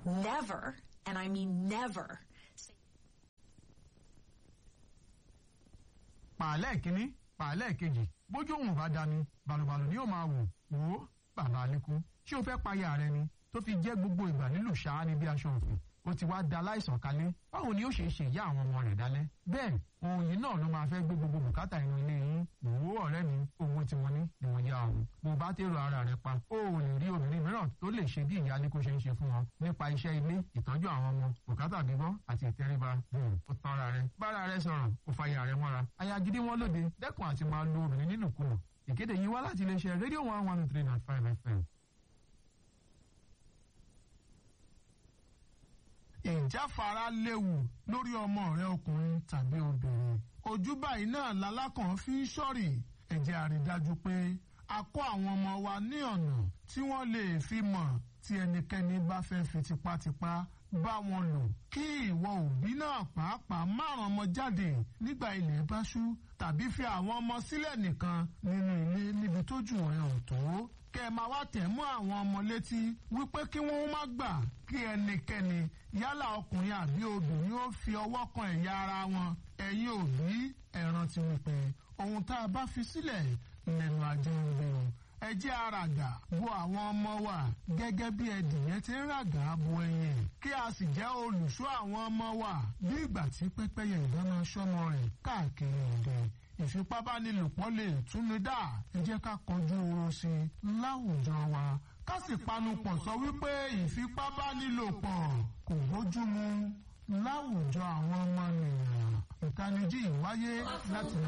never, and I mean never, pàálẹ̀ kínní pàálẹ̀ kejì bójú òun bá dání balùbalù ni yóò máa wò ó bàbá àlékún ṣé o fẹ́ payà rẹ ni tó fi jẹ́ gbogbo ìgbà nílùú ṣáá ní bí aṣọ òfin ó ti wá da láìsàn kalẹ̀ báwo ni ó ṣe ṣe ìyá àwọn ọmọ rẹ̀ dálẹ́ bẹ́ẹ̀ ohun yìí náà ló máa fẹ́ gbé gbogbo bùkátà inú ilé yín òwò ọ̀rẹ́ mi owó tí wọ́n ní ni wọ́n yá ọ̀hún bó bá tèrò ara rẹ̀ pa ó ò lè rí obìnrin mìíràn tó lè ṣe bí ìyá Alékún ṣe ń ṣe fún wọn nípa iṣẹ́ ilé ìtọ́jú àwọn ọmọ bùkátà bíbọ́ àti ìtẹríba ó tán ara rẹ̀ bára rẹ̀ sọ̀rọ̀ ó fàyà rẹ̀ mọ́ra aya gidi wọn lóde dẹ́kun àti máa lo obìnrin nílùkulù ìkéde yìí wá láti iléeṣẹ́ rédíò 103.5 FM. ìjáfara léwu lórí ọmọ rẹ ọkùnrin tàbí obìnrin ojú báyìí náà lálákàn fi ń ṣọ́rì ẹ jẹ́ a rí dájú pé a kọ́ àwọn ọmọ wa ní ọ̀nà tí wọ́n lè fi mọ̀ tí ẹnikẹ́ni bá fẹ́ fi tipátipá bá wọn lò kí ìwọ òbí náà pàápàá márùn ọmọ jáde nígbà ilẹ̀ bá ṣú tàbí fi àwọn ọmọ sílẹ̀ nìkan nínú ilé níbi tójú rẹ ò tó kẹ́ ẹ máa wá tẹ̀ mọ́ àwọn ọmọ létí wípé kí wọ́n má gbà kí ẹnikẹ́ni yálà ọkùnrin àbí obìnrin ó fi ọwọ́ kan ẹ̀yà ara wọn ẹ̀yin òbí ẹ rántí wípé ohun tá a bá fi sílẹ̀ lẹ́nu ajé ń gbé o ẹ jẹ́ àràgà bo àwọn ọmọ wa gẹ́gẹ́ bí ẹdìyẹ ti ń ràgà bo ẹyin kí a sì jẹ́ olùṣọ́ àwọn ọmọ wa bí ìgbà tí pẹ́pẹ́yẹ ìdáná ṣọ́mọ rẹ̀ káàkiri òde ìfipábánilòpọ̀ lè túnú dá ẹ jẹ́ ká kọjú oró sí i láwùjọ wa ká sì panupọ̀ sọ wípé ìfipábánilòpọ̀ kò bójúmu láwùjọ àwọn ọmọ nìyẹn ìtanijí ìwáyé láti